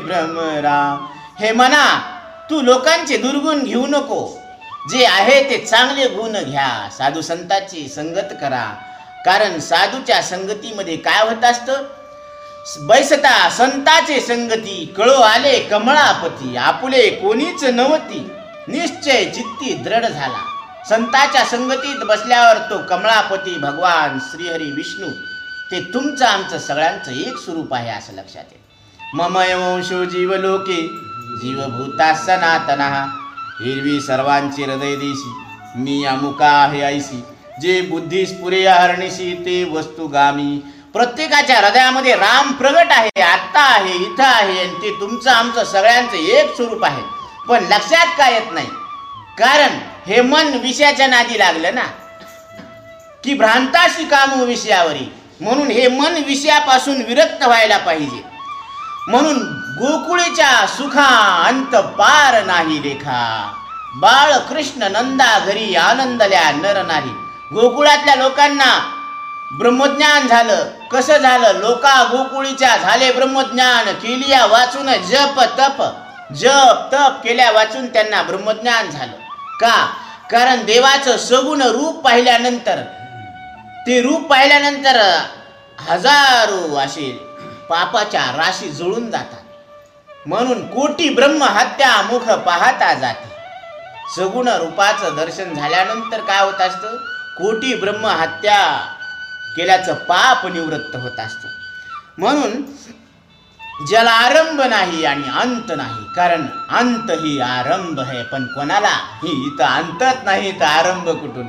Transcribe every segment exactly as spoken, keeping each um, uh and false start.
भ्रमरा. हे मना, तू लोकांचे दुर्गुण घेऊ नको, जे आहे ते चांगले गुण घ्या. साधू संतांची संगत करा, कारण साधूच्या संगतीमध्ये काय होत असतं? बैसता संताचे संगती, कळो आले कमळापती. आपुले कोणीच नवती, निश्चय चित्ती दृढ झाला. संताच्या संगतीत बसल्यावर तो कमळापती भगवान श्रीहरी विष्णू, ते तुमचं आमचं सगळ्यांचं एक स्वरूप आहे असं लक्षात येईल. ममय वंशो जीवलोके जीवभूता सनातना. हिरवी सर्वांची हृदय देशी, मी अमुका आहे ऐसी. जे बुद्धीस पुरे हरणीशी, ते वस्तुगामी. प्रत्येकाच्या हृदयामध्ये राम प्रगट आहे, आत्ता आहे, इथं आहे, आणि ते तुमचं आमचं सगळ्यांचं एक स्वरूप आहे. पण लक्षात काय येत नाही, कारण हे मन विषयाच्या नादी लागलं ना, की भ्रांताशी कामू विषयावरी. म्हणून हे मन विषयापासून विरक्त व्हायला पाहिजे. म्हणून गोकुळीच्या सुखा अंत पार नाही लेखा. बाळ कृष्ण नंदा घरी आनंदल्या नर नाही. गोकुळातल्या लोकांना ब्रह्मज्ञान झालं. कसं झालं? लोका गोकुळीच्या झाले ब्रह्मज्ञान. केलिया वाचून जप तप, जप तप केल्या वाचून त्यांना ब्रह्मज्ञान झालं. का? कारण देवाचं सगुण रूप पाहिल्यानंतर, ते रूप पाहिल्यानंतर हजारो असे पापाच्या राशी जुळून जातात. म्हणून कोटी ब्रह्म हत्या मुख पाहता जाते. सगुण रूपाचं दर्शन झाल्यानंतर काय होत असतं? कोटी ब्रह्म हत्या केल्याचं पाप निवृत्त होत असतं. म्हणून ज्याला आरंभ नाही आणि अंत नाही, कारण अंत ही आरंभ आहे, पण कोणाला ही इथं अंतच नाही तर आरंभ कुठून?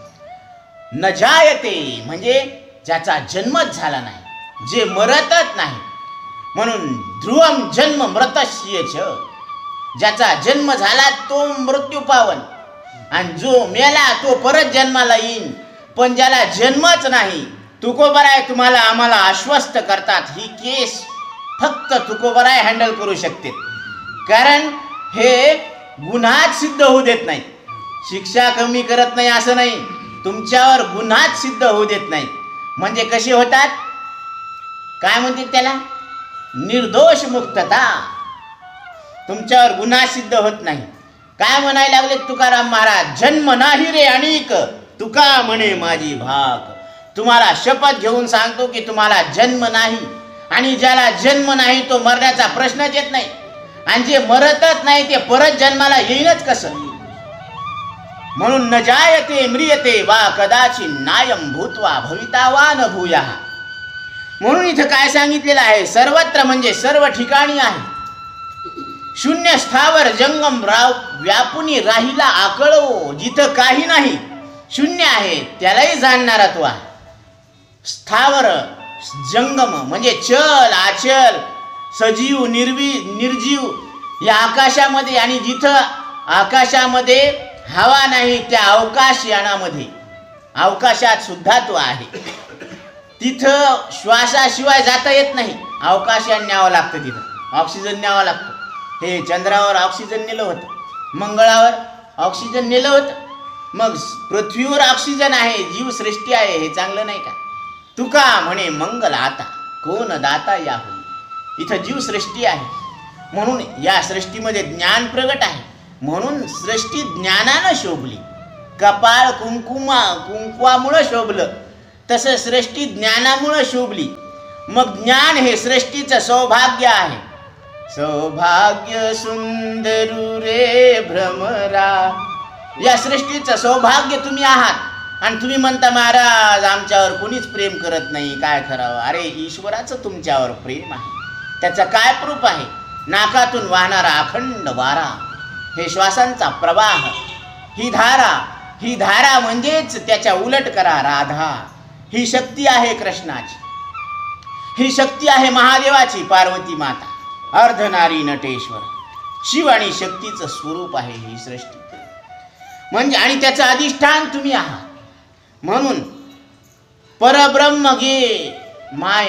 न जायते म्हणजे ज्याचा जन्मच झाला नाही, जे मरतच नाही. म्हणून ध्रुवम जन्म मृतस्य च. ज्याचा जन्म झाला तो मृत्यू पावन, आणि जो मेला तो परत जन्माला येईन. पण ज्याला जन्मच नाही, तुकोबराय तुम्हाला आम्हाला आश्वस्त करतात, ही केस फक्त तुकोबराय हँडल करू शकते. कारण हे गुन्हाच सिद्ध होऊ देत नाही. शिक्षा कमी करत नाही असं नाही, तुमच्यावर गुन्हाच सिद्ध होऊ देत नाही. म्हणजे कसे होतात? काय म्हणतात त्याला? निर्दोष मुक्तता. तुमच्यावर गुन्हा सिद्ध होत नाही. काय म्हणायला लागले तुकाराम महाराज? जन्म नाही रे अनेक, तुका म्हणे माझी भाग. तुम्हाला शपथ घेऊन सांगतो की तुम्हाला जन्म नाही, आणि ज्याला जन्म नाही तो मरण्याचा प्रश्नच येत नाही. आणि जे मरतच नाही ते परत जन्माला येईनच कसं? म्हणून न जायते म्रियते वा कदाचित नायम भूत्वा भवितावान भूयाः. म्हणून इथं काय सांगितलेलं आहे? सर्वत्र म्हणजे सर्व ठिकाणी आहे. शून्य स्थावर जंगम राव व्यापुनी राहिला आकळो. जिथं काही नाही, शून्य आहे, त्यालाही जाणणारा तो आहे. स्थावर जंगम म्हणजे चल आचल, सजीव निर्वी निर्जीव या आकाशामध्ये. आणि जिथं आकाशामध्ये हवा नाही त्या अवकाशयानामध्ये, अवकाशात सुद्धा तो आहे. तिथं श्वासाशिवाय जाता येत नाही, अवकाशयान न्यावं लागतं. तिथं ऑक्सिजन न्यावं लागतं. हे चंद्रावर ऑक्सिजन नेलं होतं, मंगळावर ऑक्सिजन नेलं होतं, मग पृथ्वीवर ऑक्सिजन आहे, जीवसृष्टी आहे. हे चांगलं नाही का? तुका म्हणे मंगल आता, कोण दाता याहून. इथं जीवसृष्टी आहे, म्हणून या सृष्टीमध्ये ज्ञान प्रगट आहे. म्हणून सृष्टी ज्ञानानं शोभली. कपाळ कुंकुमा कुंकवामुळं शोभलं, तसं सृष्टी ज्ञानामुळं शोभली. मग ज्ञान हे सृष्टीचं सौभाग्य आहे. सौभाग्य सुंदरू रे भ्रमरा. या सृष्टीचं सौभाग्य तुम्ही आहात. आणि तुम्ही म्हणता महाराज आमच्यावर कोणीच प्रेम करत नाही, काय करावं? अरे ईश्वराचं तुमच्यावर प्रेम आहे. त्याचं काय प्रूफ आहे? नाकातून वाहणारा अखंड वारा, हे श्वासांचा प्रवाह, ही धारा, ही धारा म्हणजेच त्याच्या उलट करा राधा. ही शक्ती आहे कृष्णाची, ही शक्ती आहे महादेवाची, पार्वती माता, अर्धनारी नटेश्वर, शिव आणि शक्तीचं स्वरूप आहे ही सृष्टी. म्हणजे आणि त्याचं अधिष्ठान तुम्ही आहात. म्हणून परब्रह्म गे माय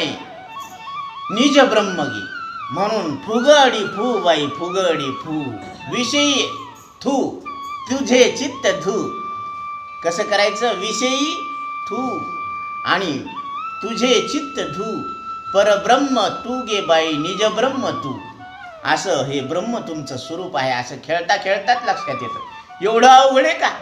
निज ब्रह्म गे. म्हणून फुगडी फू बाई फुगडी फू, विषयी थू तुझे चित्त धू. कसं करायचं? विषयी थू आणि तुझे चित्त धू. परब्रह्म तू गे बाई निज ब्रह्म तू. असं हे ब्रह्म तुमचं स्वरूप आहे असं खेळता खेळताच लक्षात येतं. एवढं अवघड आहे का?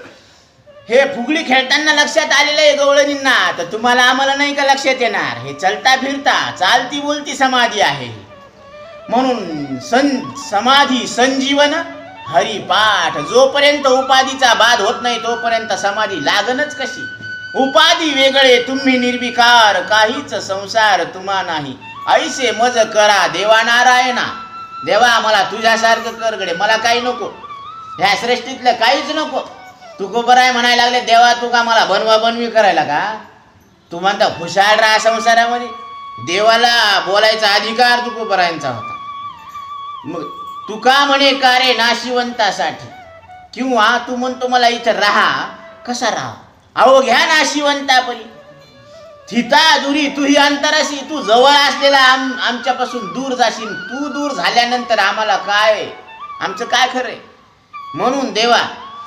हे फुगडी खेळताना लक्षात आलेलं आहे गवळणींना, तर तुम्हाला आम्हाला नाही का लक्षात येणार? हे चलता फिरता चालती बोलती समाधी आहे. म्हणून सं समाधी संजीवन हरिपाठ. जोपर्यंत उपाधीचा बाध होत नाही तोपर्यंत समाधी लागणच कशी? उपाधी वेगळे तुम्ही निर्विकार, काहीच संसार तुम्हा नाही. ऐसे मज करा देवा नारायणा. देवा मला तुझ्यासारखं कर गडे, मला काही नको, ह्या सृष्टीतलं काहीच नको. तू गोबर आहे म्हणायला लागले देवा, तू का मला बनवा बनवी करायला का? तू म्हणता खुशाल राहा संसारामध्ये. देवाला बोलायचा अधिकार तू गोबरायांचा होता. मग तू का म्हणे का रे नाशिवंतासाठी, किंवा तू म्हणतो मला इथं राहा, कसा राहा? अहो घ्या नाशिवंतापरी. थिता दुरी तुही अंतराशी. तू जवळ असलेला आम आमच्यापासून दूर जाशील. तू दूर झाल्यानंतर आम्हाला काय, आमचं काय खरंय? म्हणून देवा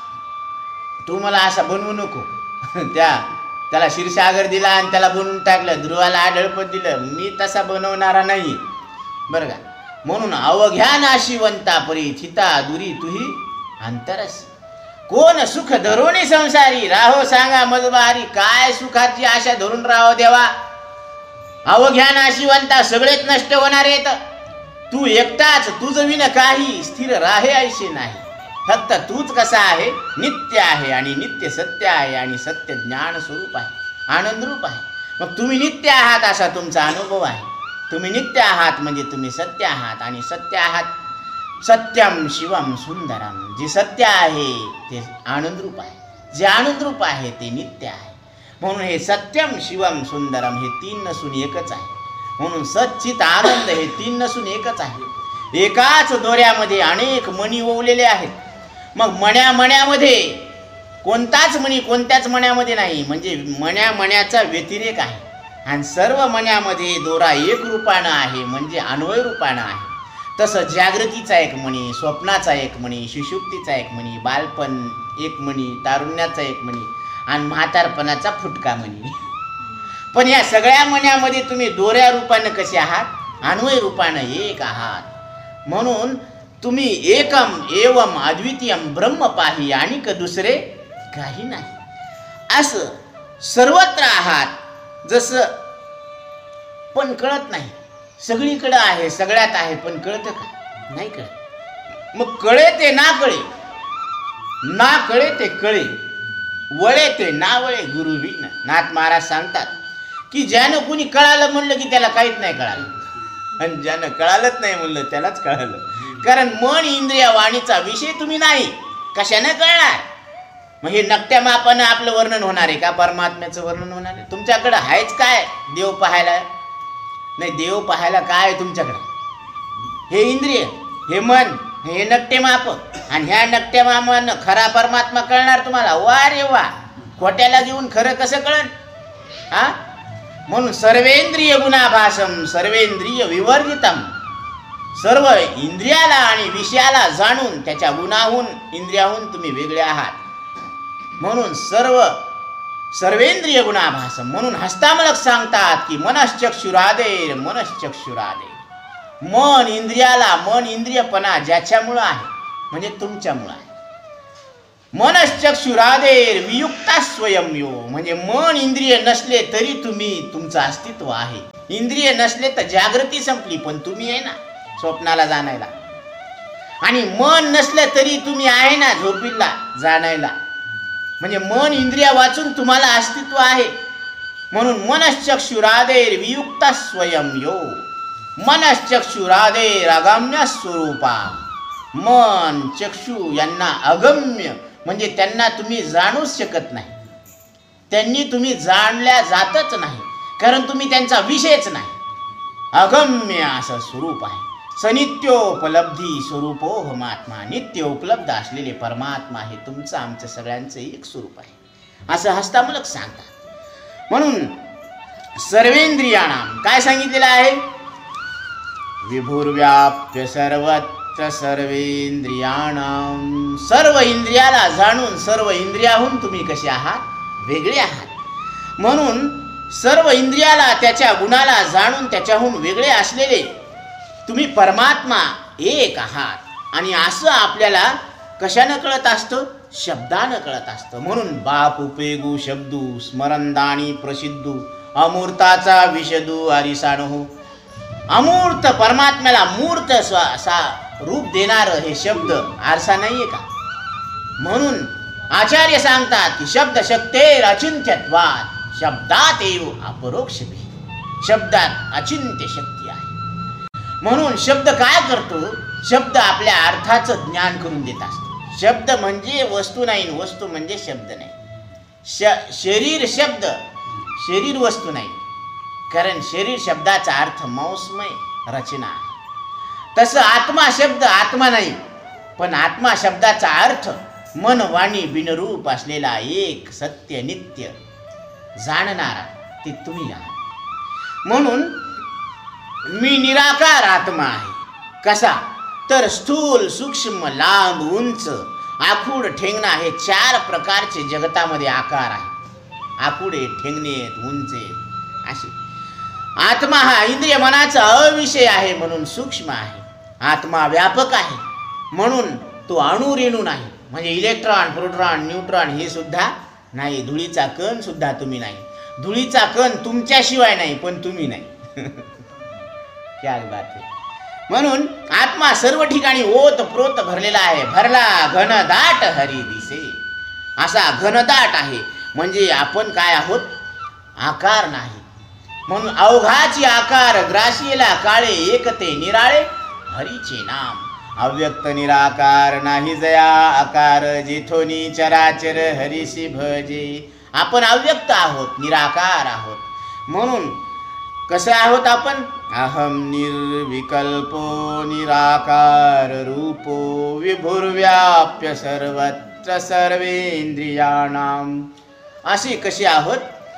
तू मला असा बनवू नको. त्या त्याला क्षीरसागर दिला आणि त्याला बनवून टाकलं, ध्रुवाला आढळपत दिलं, मी तसा बनवणारा नाही बरं का. म्हणून अवघ्या नाशिवंतापरी थिता दुरी तुही अंतरसी. कोण सुख धरोणी संसारी, राहो सांगा मजबारी. काय सुखाची आशा धरून राहो देवा? अवघ्या नाशिवंता सगळेच नष्ट होणार आहेत. तू एकटाच, तुझ विन काही स्थिर राहे ऐसे नाही. फक्त तूच कसा आहे? नित्य आहे आणि नित्य सत्य आहे आणि सत्य ज्ञान स्वरूप आहे, आनंद रूप आहे. मग तुम्ही नित्य आहात असा तुमचा अनुभव आहे. तुम्ही नित्य आहात म्हणजे तुम्ही सत्य आहात आणि सत्य आहात. सत्यम शिवम सुंदरम. जे सत्य आहे ते आनंद रूप आहे, जे आनंद रूप आहे ते नित्य आहे. म्हणून हे सत्यम शिवम सुंदरम हे तीन नसून एकच आहे. म्हणून सच्चित आनंद हे तीन नसून एकच आहे. एकाच दोऱ्यामध्ये अनेक मणी ओवलेले आहेत. मग मण्या मण्यामध्ये कोणताच मणी कोणत्याच मण्यामध्ये नाही, म्हणजे मण्या मण्याचा व्यतिरेक आहे. आणि सर्व मण्यामध्ये दोरा एक रूपानं आहे, म्हणजे अन्वय रूपानं आहे. तसं जागृतीचा एक मणी, स्वप्नाचा एक मणी, सुषुप्तीचा एक मणी, बालपण एक मणी, तारुण्याचा एक मणी आणि म्हातारपणाचा फुटका मणी. पण या सगळ्या मण्यामध्ये तुम्ही दोऱ्या रूपानं कसे आहात? अन्वय रूपानं एक आहात. म्हणून तुम्ही एकम एवम अद्वितीयम ब्रह्म पाही आणि क दुसरे काही नाही असं सर्वत्र आहात. जसं पण कळत नाही. सगळीकडं आहे, सगळ्यात आहे, पण कळतं का? नाही कळत. मग कळे ते ना कळे, ना कळे ते कळे, वळे ते ना वळे गुरुविन. नाथ महाराज सांगतात की ज्यानं कुणी कळालं म्हणलं की त्याला काहीच नाही कळालं, आणि ज्यानं कळालंच नाही म्हणलं त्यालाच कळालं. कारण मन इंद्रिय वाणीचा विषय तुम्ही नाही, कशानं कळणार? मग हे नकट्या मापानं आपलं वर्णन होणार आहे का? परमात्म्याचं वर्णन होणार आहे? तुमच्याकडं आहेच काय देव पाहायला? नाही, देव पाहायला काय आहे तुमच्याकडं? हे इंद्रिय, हे मन, हे नकटे माप, आणि ह्या नकट्या मापानं खरा परमात्मा कळणार तुम्हाला? वा रे वा, खोट्याला घेऊन खरं कसं कळण? हा, म्हणून सर्वेंद्रिय गुणाभासम सर्वेंद्रिय विवर्जितम. सर्व इंद्रियाला आणि विषयाला जाणून त्याच्या गुणाहून इंद्रियाहून तुम्ही वेगळे आहात. म्हणून सर्व सर्वेंद्रिय गुणाभासम. म्हणून हस्तामलक सांगतात की मनश्चक्षुरादेर मनश्चक्षुरादेर. मन इंद्रियाला, मन इंद्रियपणा ज्याच्यामुळं आहे म्हणजे तुमच्यामुळं आहे. मनश्चक्षुरादेर वियुक्ता स्वयंयो. म्हणजे मन इंद्रिय नसले तरी तुम्ही, तुमचं अस्तित्व आहे. इंद्रिय नसले तर जागृती संपली, पण तुम्ही आहे ना स्वप्नाला जाणायला. आणि मन नसलं तरी तुम्ही आहे ना झोपीला जाणायला. म्हणजे मन इंद्रिया वाचून तुम्हाला अस्तित्व आहे. म्हणून मनश्चक्षुरादेर वियुक्ता स्वयंयो. मनश्चक्षुरादेर अगम्य स्वरूपा. मन चक्षु यांना अगम्य म्हणजे त्यांना तुम्ही जाणूच शकत नाही. त्यांनी तुम्ही जाणल्या जातच नाही, कारण तुम्ही त्यांचा विषयच नाही. अगम्य असं स्वरूप आहे. सनित्योपलब्धी स्वरूपो महात्मा. नित्य उपलब्ध असलेले परमात्मा हे तुमचं आमचं सगळ्यांचं एक स्वरूप आहे असं हस्तामलक सांगतात. म्हणून सर्वेंद्रियाणाम काय सांगितलेलं आहे? विभुर्व्याप्य सर्वत्र सर्वेंद्रियाणाम. सर्व इंद्रियाला जाणून सर्व इंद्रियाहून तुम्ही कसे आहात? वेगळे आहात. म्हणून सर्व इंद्रियाला त्याच्या गुणाला जाणून त्याच्याहून वेगळे असलेले तुम्ही परमात्मा एक आहात. आणि असं आपल्याला कशानं कळत असतं? शब्दानं कळत असतं. म्हणून बाप उपेगू शब्दू स्मरंदाणी प्रसिद्धू अमूर्ताचा विषदू हरिसाणू. अमूर्त परमात्म्याला मूर्त असा रूप देणार हे शब्द आरसा नाहीये का? म्हणून आचार्य सांगतात की शब्द शक्तेर अचिंत्यत्वात शब्दात एव अपरोक्ष भी. शब्दात अचिंत्य शक्ती आहे. म्हणून शब्द काय करतो? शब्द आपल्या अर्थाचं ज्ञान करून देत असतो. शब्द म्हणजे वस्तू नाही, वस्तू म्हणजे शब्द नाही. श शरीर शब्द, शरीर वस्तू नाही. कारण शरीर शब्दाचा अर्थ मौसमय रचना आहे. तसं आत्मा शब्द आत्मा नाही, पण आत्मा शब्दाचा अर्थ मन वाणी बिनरूप असलेला एक सत्य नित्य जाणणारा ते तुम्ही आहात. म्हणून मी निराकार आत्मा आहे. कसा? तर स्थूल सूक्ष्म लांब उंच आखूड ठेंगणा हे चार प्रकारचे जगतामध्ये आकार आहेत. आखुडे ठेंगणे उंचे असे. आत्मा हा इंद्रिय मनाचा अविषय आहे म्हणून सूक्ष्म आहे. आत्मा व्यापक आहे म्हणून तो अणु रेणू नाही. म्हणजे इलेक्ट्रॉन प्रोटॉन न्यूट्रॉन हे सुद्धा नाही. धुळीचा कण सुद्धा तुम्ही नाही. धुळीचा कण तुमच्याशिवाय नाही पण तुम्ही नाही. क्या बात आहे. म्हणून आत्मा सर्व ठिकाणी ओत प्रोत भरलेला आहे. भरला घनदाट हरी दिसे. असा घनदाट आहे. म्हणजे आपण काय आहोत? आकार नाही. म्हणून अवघाची आकार ग्रासीला काळे एकते निराळे हरीचे नाम. अव्यक्त निराकार नाही जया आकार जेथोनी चराचर हरीशी भजे. आपण अव्यक्त आहोत, निराकार आहोत. म्हणून कसं आहोत आपण? अहम निर्विकल्पो निराकार रूपो विभुर्व्याप्य सर्वत्र सर्वेंद्रियाणाम. असे कसे आहोत?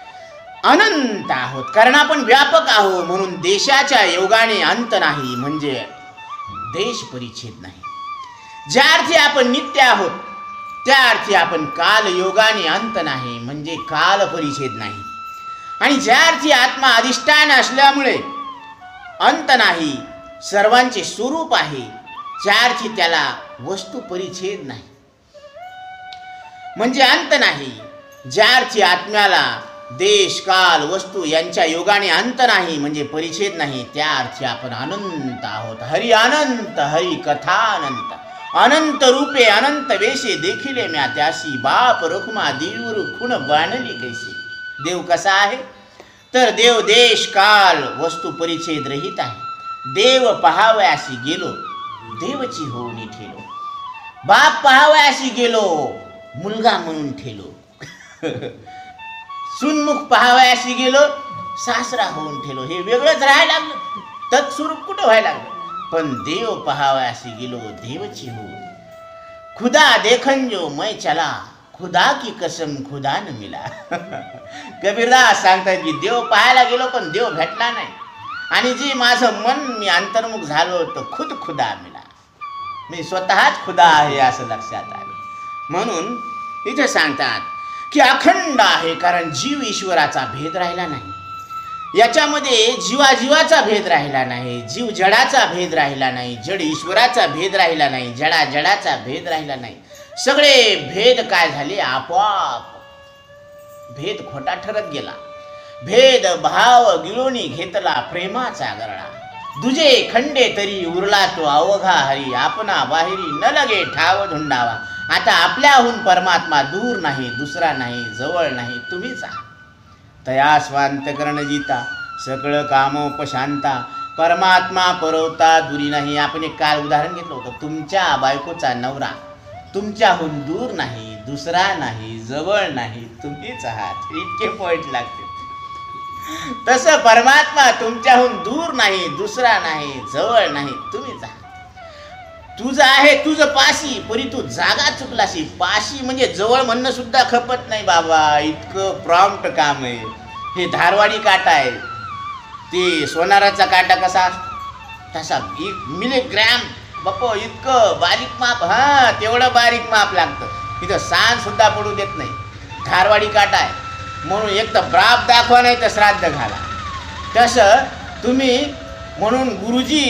अनंत आहोत. कारण आपण व्यापक आहोत. म्हणून देशाच्या योगाने अंत नाही म्हणजे देश परिच्छेद नाही. ज्या अर्थी आपण नित्य आहोत त्या अर्थी आपण काल योगाने अंत नाही म्हणजे काल परिच्छेद नाही. आणि ज्या अर्थी आत्मा अधिष्ठान असल्यामुळे अंत नाही, सर्वांचे स्वरूप आहे, ज्या अर्थी त्याला वस्तू परिच्छेद नाही म्हणजे अंत नाही. ज्या अर्थी आत्म्याला देश काल वस्तू यांच्या योगाने अंत नाही म्हणजे परिच्छेद नाही, त्या अर्थी आपण अनंत आहोत. हरी अनंत हरी कथा अनंत. अनंत रूपे अनंत वेशे देखिले म्या त्यासी बाप रखुमा देऊर खुण बाणली कैसे. देव कसा आहे? तर देव देश काल वस्तू परिच्छेद रहित आहे. देव पहावयासी गेलो देवची होऊन ठेलो. बाप पहावयासी गेलो मुलगा म्हणून ठेलो. सुनमुख पहावयासी गेलो सासरा होऊन ठेलो. हे वेगळंच राहायला लागलं. तत्स्वरूप कुठं व्हायला लागलं? पण देव पहावयासी गेलो देवची हो. खुदा देखन जो मैं चला खुदा की कसम खुदा न मिला. कबीरदास सांगतात की देव पाहायला गेलो पण देव भेटला नाही. आणि जे माझं मन मी अंतर्मुख झालो तर खुद खुदा मिला. मी स्वतःच खुदा आहे असं लक्षात आलं. म्हणून इथे सांगतात की अखंड आहे कारण जीव ईश्वराचा भेद राहिला नाही. याच्यामध्ये जीवाजीवाचा भेद राहिला नाही, जीव जडाचा भेद राहिला नाही, जड ईश्वराचा भेद राहिला नाही, जडा जडाचा भेद राहिला नाही. सगळे भेद काय झाले? आपोआप भेद खोटा ठरत गेला. भेद भाव गिळोनी घेतला प्रेमाचा गरळा. दुजे खंडे तरी उरला तो अवघा हरी. आपणा बाहेरी न लगे ठाव धुंडावा. आता आपल्याहून परमात्मा दूर नाही, दुसरा नाही, जवळ नाही, तुम्हीच आहात. तया स्वांतकरण जिता सकळ कामोपशांता. परमात्मा परवता दुरी नाही. आपण एक काल उदाहरण घेतलं होतं. तुमच्या बायकोचा नवरा तुमच्याहून दूर नाही, दुसरा नाही, जवळ नाही, तुम्हीच आहात. इतके पॉइंट लागते. तसं परमात्मा तुमच्याहून दूर नाही, दुसरा नाही, जवळ नाही, तुम्हीच आहात. तुझं आहे तुझं पाशी परी तू जागा चुकलाशी. पाशी म्हणजे जवळ म्हणणं सुद्धा खपत नाही बाबा. इतकं प्रॉम्प्ट काम आहे. हे धारवाडी काटा आहे. ते सोनाराचा काटा कसा तसा मिलीग्रॅम बापो इतकं बारीक माप. हा तेवढं बारीक माप लागतं. इथं सांज सुद्धा पडू देत नाही. धारवाडी काटा आहे म्हणून एक तर ब्राप दाखवा नाही तर श्राद्ध घाला. तसं तुम्ही म्हणून गुरुजी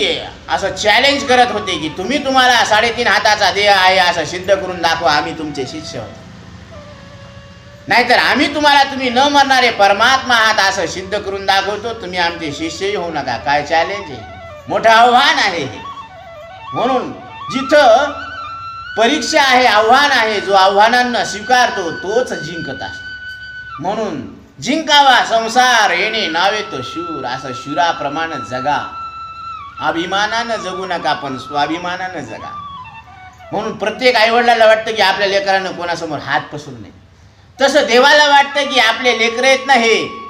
असं चॅलेंज करत होते की तुम्ही तुम्हाला साडेतीन हाताचा देह आहे असं सिद्ध करून दाखवा, आम्ही तुमचे शिष्य होतो. नाहीतर आम्ही तुम्हाला तुम्ही न मरणारे परमात्मा आहात असं सिद्ध करून दाखवतो, तुम्ही आमचे शिष्यही होऊ नका. काय चॅलेंज आहे, मोठं आव्हान आहे हे. म्हणून जिथं परीक्षा आहे, आव्हान आहे, जो आव्हानांना स्वीकारतो तोच जिंकत असतो. म्हणून जिंकावा संसार येणे नावे तो शूर, असं शूराप्रमाणे जगा. अभिमानानं जगू नका, पण स्वाभिमानानं जगा. म्हणून प्रत्येक आईवडिलाला वाटतं की आपल्या लेकरानं कोणासमोर हात पसरू नये. तसं देवाला वाटतं की आपले लेकरं आहेत ना, हे